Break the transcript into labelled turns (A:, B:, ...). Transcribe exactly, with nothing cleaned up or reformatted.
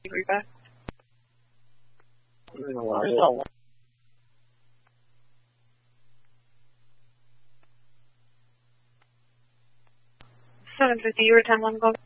A: Reba. seven fifty, you were ten one go.